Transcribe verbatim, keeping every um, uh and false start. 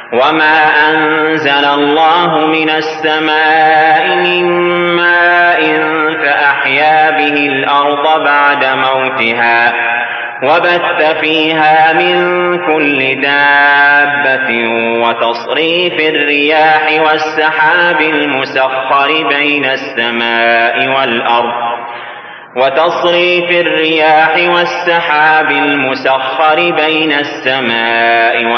وما أنزل الله من السماء من ماء فأحيا به الأرض بعد موتها وبث فيها من كل دابة وتصريف الرياح والسحاب المسخر بين السماء والأرض وتصريف الرياح والسحاب المسخر بين السماء